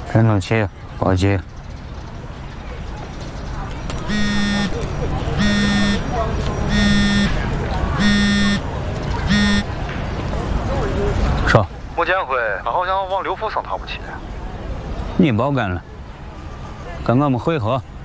沉住气，报警。说， 穆建辉，他好像往刘福生他屋去了。 你报案了，跟我们会合。